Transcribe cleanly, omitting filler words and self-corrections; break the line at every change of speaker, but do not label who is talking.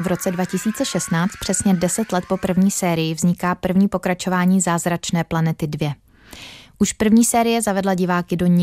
V roce 2016, přesně 10 let po první sérii, vzniká první pokračování Zázračné planety 2. Už první série zavedla diváky do